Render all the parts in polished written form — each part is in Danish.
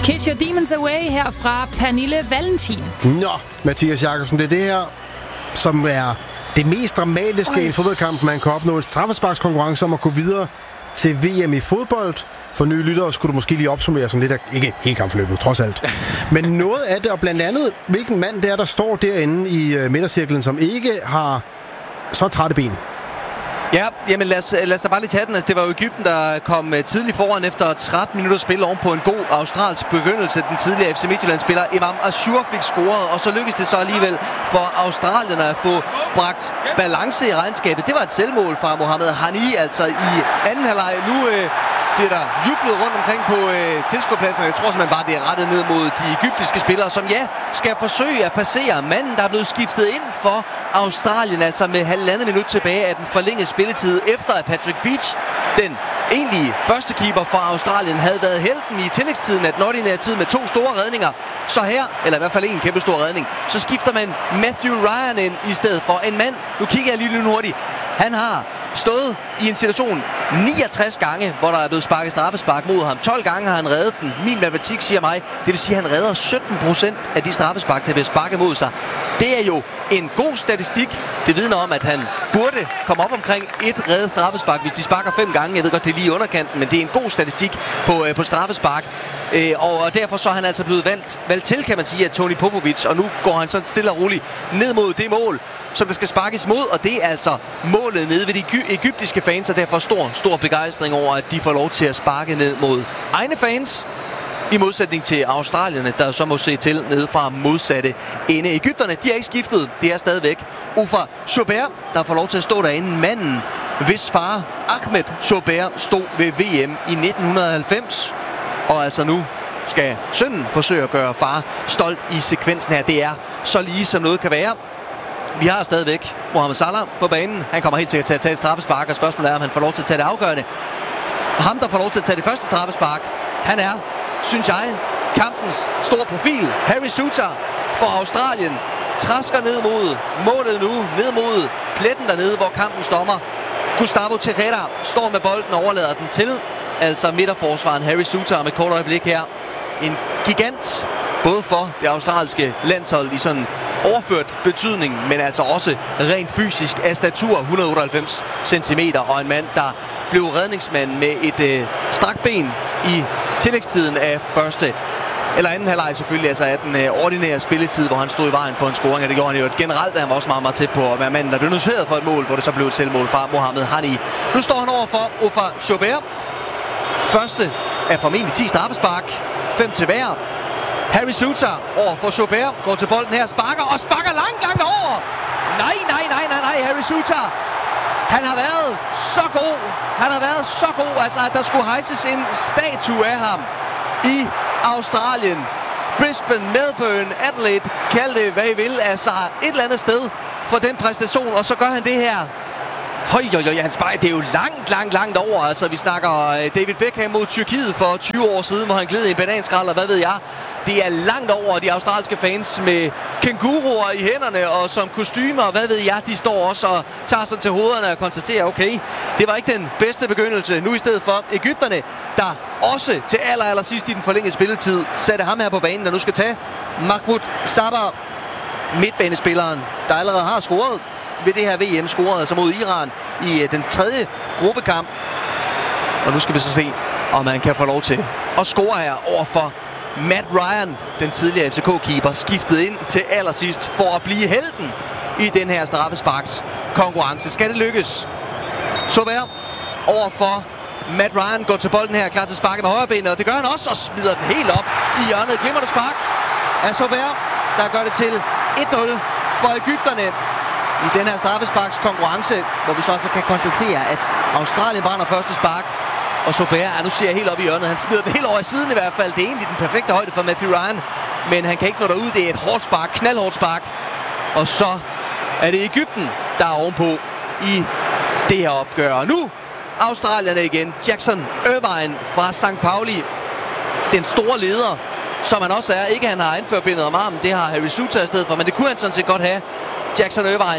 Kiss Your Demons Away her fra Pernille Valentin. Nå, Mathias Jakobsen, det er det her, som er det mest dramatiske i en fodboldkamp, man kan opnå. En straffesparkskonkurrence om at gå videre til VM i fodbold. For nye lyttere skulle du måske lige opsummere sådan lidt af, ikke hele kampforløbet, trods alt. Men noget af det, og blandt andet, hvilken mand det er, der står derinde i midtercirklen, som ikke har så trætte ben. Ja, jamen lad os da bare lige tage den. Altså, det var jo Egypten, der kom tidligt foran efter 13 minutter spil oven på en god australsk begyndelse. Den tidligere FC Midtjylland-spiller Imam Ashur fik scoret, og så lykkedes det så alligevel for australierne at få bragt balance i regnskabet. Det var et selvmål fra Mohamed Hani, altså i anden halvleg. Nu bliver der jublet rundt omkring på tilskuerpladserne. Jeg tror simpelthen bare, det er rettet ned mod de egyptiske spillere, som skal forsøge at passere manden, der er blevet skiftet ind for Australien, altså med 1,5 minut tilbage af den forlængede spilletid, efter at Patrick Beach, den egentlige første keeper fra Australien, havde været helten i tillægstiden af den ordinære tid med 2 store redninger. Så her, eller i hvert fald en kæmpe stor redning, så skifter man Matthew Ryan ind i stedet for en mand. Nu kigger jeg lige hurtigt. Han har stået i en situation 69 gange, hvor der er blevet sparket straffespark mod ham. 12 gange har han reddet den. Min matematik siger mig, det vil sige, at han redder 17% af de straffespark, der bliver sparket mod sig. Det er jo en god statistik. Det vidner om, at han burde komme op omkring et reddet straffespark, hvis de sparker 5 gange. Jeg ved godt, det er lige i underkanten, men det er en god statistik på straffespark. Og derfor så er han altså blevet valgt til, kan man sige, af Toni Popovic. Og nu går han så stille og roligt ned mod det mål, som der skal sparkes mod. Og det er altså målet nede ved de egyptiske fans, og derfor stor begejstring over, at de får lov til at sparke ned mod egne fans. I modsætning til australierne, der så må se til nede fra modsatte ende. Egypterne, de er ikke skiftet. Det er stadigvæk Oufa Joubert, der får lov til at stå derinde. Manden, hvis far Ahmed Joubert stod ved VM i 1990. Og altså nu skal sønnen forsøge at gøre far stolt i sekvensen her. Det er så lige som noget kan være. Vi har stadigvæk Mohamed Salah på banen. Han kommer helt sikkert til at tage et straffespark, og spørgsmålet er, om han får lov til at tage det afgørende. Ham, der får lov til at tage det første straffespark, han er, synes jeg, kampens store profil. Harry Souttar for Australien trasker ned mod målet nu, ned mod pletten dernede, hvor kampen stopper. Gustavo Terrera står med bolden og overlader den til, altså midterforsvaren Harry Souttar med et kort øjeblik her. En gigant, både for det australske landshold i sådan overført betydning, men altså også rent fysisk af statur, 198 cm, og en mand, der blev redningsmand med et strakt ben i tillægstiden af første eller anden halvleg selvfølgelig, altså af den ordinære spilletid, hvor han stod i vejen for en scoring, og det gjorde han jo generelt, han var også meget, meget tæt på at være manden, der blev noteret for et mål, hvor det så blev et selvmål fra Mohamed Hani. Nu står han over for Oufa Joubert. Første er formentlig 10 straffespark, 5 til hver. Harry Souttar over for Joubert, går til bolden her, sparker langt over. Nej, Harry Souttar. Han har været så god, altså at der skulle hejses en statue af ham i Australien. Brisbane, Melbourne, Adelaide, kald det hvad I vil, altså et eller andet sted for den præstation, og så gør han det her. Han sparker, det er jo langt over. Altså, vi snakker David Beckham mod Tyrkiet for 20 år siden, hvor han gled i en bananskrald, og hvad ved jeg. Det er langt over de australske fans med kænguruer i hænderne og som kostymer, og hvad ved jeg. De står også og tager sig til hovederne og konstaterer, okay, det var ikke den bedste begyndelse. Nu i stedet for Egypterne, der også til aller sidst i den forlængede spilletid satte ham her på banen, der nu skal tage Mahmoud Sabar, midtbanespilleren, der allerede har scoret ved det her VM, scorede altså mod Iran i den 3. gruppekamp. Og nu skal vi så se, om man kan få lov til at score her overfor Matt Ryan, den tidligere FCK-keeper, skiftet ind til allersidst for at blive helten i den her straffesparks konkurrence. Skal det lykkes? Joubert overfor Matt Ryan går til bolden her, klar til at sparke med højrebenet, og det gør han også, og smider den helt op i hjørnet. Glimrende spark af Joubert, der gør det til 1-0 for Egypterne i den her straffesparks konkurrence, hvor vi så også kan konstatere, at Australien brænder første spark, og Joubert, nu ser jeg helt op i hjørnet, han smider den helt over i siden i hvert fald. Det er egentlig den perfekte højde for Matthew Ryan, men han kan ikke nå derud. Det er et hårdt spark, knaldhårdt spark. Og så er det Egypten, der er ovenpå i det her opgør. Og nu australierne igen. Jackson Irvine fra St. Pauli, den store leder, som han også er. Ikke han har anførbindet om armen, det har Harry Souttar i stedet for, men det kunne han sådan set godt have. Jackson Irvine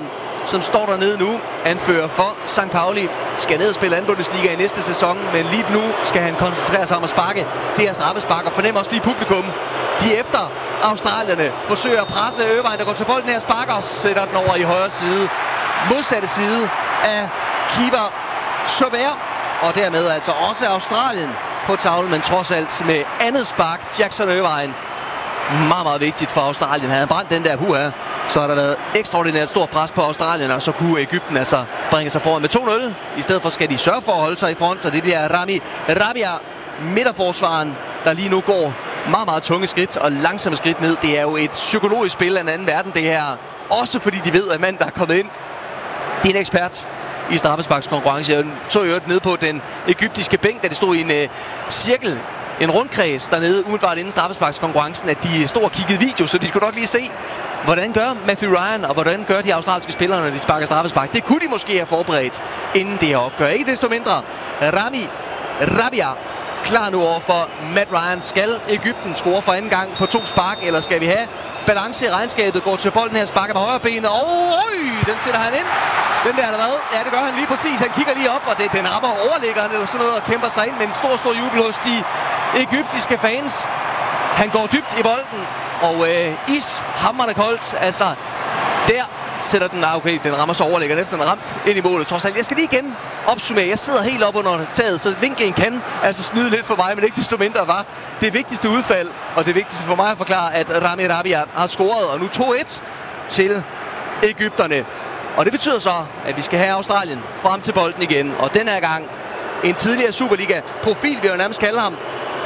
som står dernede nu, anfører for St. Pauli, skal ned og spille anden Bundesliga i næste sæson, men lige nu skal han koncentrere sig om at sparke det her straffespark, og fornemmer også lige publikum. De efter australierne forsøger at presse Irvine, der går til bolden her, sparker og sætter den over i højre side. Modsatte side af keeper Chaubert, og dermed altså også Australien på tavlen, men trods alt med andet spark, Jackson Irvine. Meget, meget vigtigt for Australien. Havde han brændt den der så har der været ekstraordinært stort pres på Australien, og så kunne Egypten altså bringe sig foran med 2-0. I stedet for skal de sørge for at holde sig i front, og det bliver Rami Rabia, midterforsvaren, der lige nu går meget, meget tunge skridt og langsomme skridt ned. Det er jo et psykologisk spil af en anden verden, det her. Også fordi de ved, at manden, der er kommet ind, det er en ekspert i straffesparkskonkurrence. Jeg så jo ned på den egyptiske bænk, da det stod i en cirkel, en rundkreds dernede, umiddelbart inden straffesparkskonkurrencen, at de stod og kiggede video, så de skulle nok lige se, hvordan gør Matthew Ryan, og hvordan gør de australske spillere, når de sparker straffespark. Det kunne de måske have forberedt, inden det her opgør. Ikke desto mindre, Rami Rabia klar nu over for Matt Ryan. Skal Egypten score for anden gang på 2 spark, eller skal vi have balance i regnskabet? Går til bolden her, sparker med højre benet, og den sætter han ind. Den der hvad? Ja, det gør han lige præcis. Han kigger lige op, og den rammer overliggeren eller sådan noget og kæmper sig ind med en stor jubel hos de egyptiske fans. Han går dybt i bolden, og ishamrende koldt. Altså, der sætter den, okay, den rammer så overliggeren efter den er ramt ind i målet. Trods alt, jeg skal lige igen opsummere. Jeg sidder helt op under taget, så vinklen kan altså snyde lidt for mig, men ikke desto mindre var det vigtigste udfald, og det vigtigste for mig at forklare, at Rami Rabia har scoret, og nu 2-1 til egypterne. Og det betyder så, at vi skal have Australien frem til bolden igen, og den her gang en tidligere Superliga-profil, vil jeg jo nærmest kalde ham,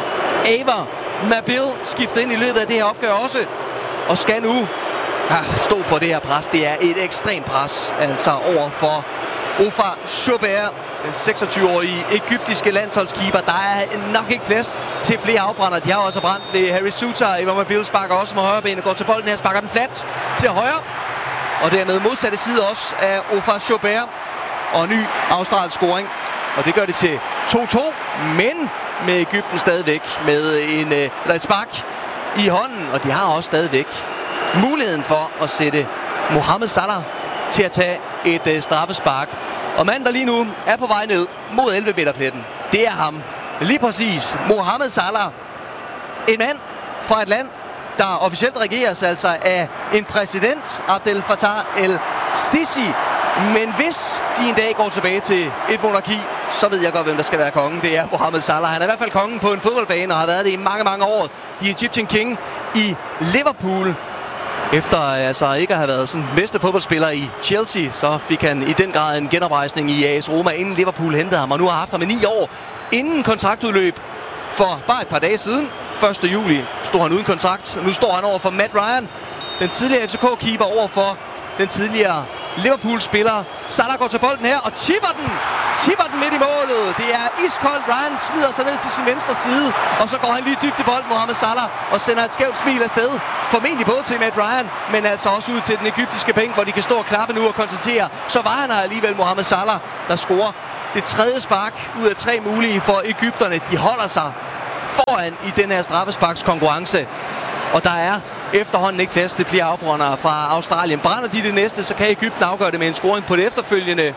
Ava Mabil, skiftet ind i løbet af det her opgør også, og skal nu stå for det her pres. Det er et ekstremt pres, altså over for Ofa Chaubert, den 26-årige egyptiske landsholdskeeper. Der er nok ikke plads til flere afbrænder. De har også brændt ved Harry Suter. Eva Mabil sparker også med højre benet, går til bolden her, sparker den flat til højre. Og dermed modsatte side også af Ofa Chaubert. Og ny australsk scoring. Og det gør det til 2-2, men med Egypten stadigvæk med et spark i hånden. Og de har også stadigvæk muligheden for at sætte Mohamed Salah til at tage et straffespark. Og manden, der lige nu er på vej ned mod 11-meterpletten, det er ham. Lige præcis. Mohamed Salah. En mand fra et land, der officielt regeres altså af en præsident, Abdel Fattah el-Sisi. Men hvis de en dag går tilbage til et monarki, så ved jeg godt, hvem der skal være kongen. Det er Mohamed Salah. Han er i hvert fald kongen på en fodboldbane og har været det i mange, mange år. The Egyptian King i Liverpool. Efter altså ikke at have været sådan bedste fodboldspiller i Chelsea, så fik han i den grad en genoprejsning i AS Roma, inden Liverpool hentede ham. Og nu har haft ham i 9 år inden kontraktudløb for bare et par dage siden. 1. juli stod han uden kontrakt. Nu står han over for Matt Ryan, den tidligere FCK-keeper, over for den tidligere Liverpool-spiller. Salah går til bolden her og chipper den midt i målet. Det er iskoldt. Ryan smider sig ned til sin venstre side, og så går han lige dybt i bolden, Mohamed Salah, og sender et skævt smil afsted. Formentlig både til Matt Ryan, men altså også ud til den egyptiske bænk, hvor de kan stå og klappe nu og konstatere, så var han her alligevel, Mohamed Salah, der scorer det 3. spark ud af 3 mulige for egypterne. De holder sig foran i den her straffesparkskonkurrence, og der er efterhånden ikke plads til flere afbrændere fra Australien. Brænder de det næste, så kan Egypten afgøre det med en scoring på det efterfølgende.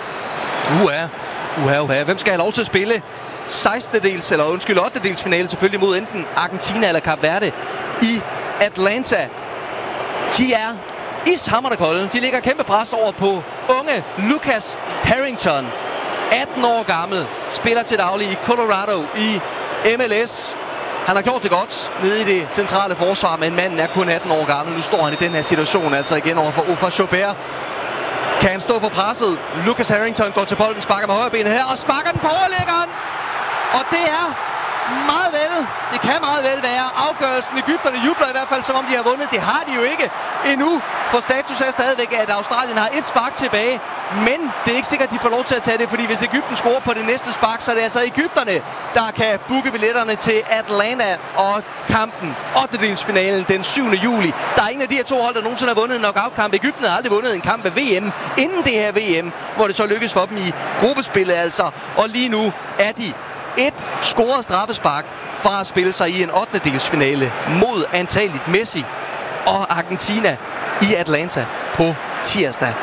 Hvem skal have lov til at spille 8. finale selvfølgelig mod enten Argentina eller Kap Verde i Atlanta. De er ishamrende kolde. De ligger kæmpe pres over på unge Lucas Harrington. 18 år gammel, spiller til daglig i Colorado i MLS. Han har gjort det godt nede i det centrale forsvar, men manden er kun 18 år gammel. Nu står han i den her situation, altså igen over for Ofa Chaubert. Kan han stå for presset? Lucas Harrington går til bolden, sparker med højre benet her, og sparker den på overliggeren. Og det er meget vel. Det kan meget vel være afgørelsen. Egypterne jubler i hvert fald, som om de har vundet. Det har de jo ikke endnu, for status er stadigvæk, at Australien har et spark tilbage. Men det er ikke sikkert, at de får lov til at tage det, fordi hvis Egypten scorer på det næste spark, så er det altså Egypterne, der kan booke billetterne til Atlanta og kampen. 8-delsfinalen den 7. juli. Der er ingen af de her 2 hold, der nogensinde har vundet en knockout-kamp. Egypten har aldrig vundet en kamp ved VM inden det her VM, hvor det så lykkes for dem i gruppespillet altså. Og lige nu er de et scoret straffespark fra at spille sig i en 8-delsfinale mod antageligt Messi og Argentina i Atlanta på tirsdag.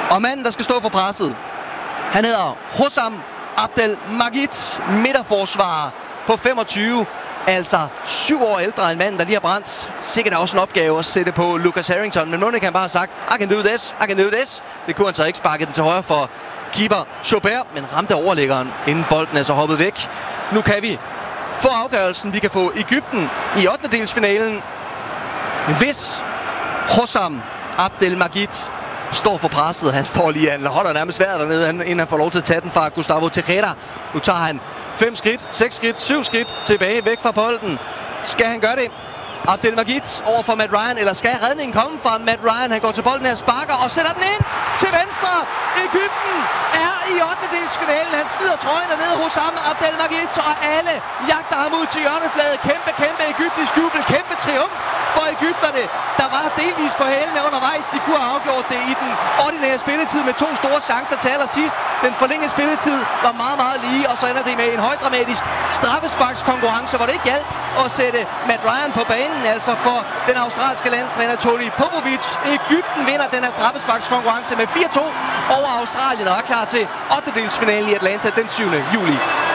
Og manden, der skal stå for presset, han hedder Hossam Abdelmajid, midterforsvarer på 25. Altså 7 år ældre end manden, der lige har brændt. Sikkert er også en opgave at sætte på Lucas Harrington. Men Monika kan bare have sagt, I can do this, I can do this. Det kunne han så ikke, sparke den til højre for keeper Chaubert, men ramte overliggeren, inden bolden er så hoppet væk. Nu kan vi få afgørelsen. Vi kan få Egypten i 8. Hvis Hossam Abdelmajid står for presset. Han står lige, han holder nærmest vejret dernede, inden han får lov til at tage den fra Gustavo Tejeda. Nu tager han 5 skridt, 6 skridt, 7 skridt tilbage væk fra bolden. Skal han gøre det? Abdelmajid over for Matt Ryan, eller skal redningen komme fra Matt Ryan? Han går til bolden her, sparker og sætter den ind til venstre. Egypten er i 8. Han smider trøjen ned hos ham, Abdelmajid, og alle jagter ham ud til hjørnefladet. Kæmpe egyptisk jubel, kæmpe triumf for egypterne. Der var delvis på hælene undervejs. De kunne have afgjort det i den ordinære spilletid med 2 store chancer til allersidst. Den forlængede spilletid var meget lige, og så ender det med en højdramatisk straffesparkskonkurrence, hvor det ikke hjalp at sætte Matt Ryan på banen, altså for den australske landstræner Tony Popovic. Egypten vinder den her straffesparkskonkurrence med 4-2 over Australien og er klar til 8. i Atlanta den 7. juli.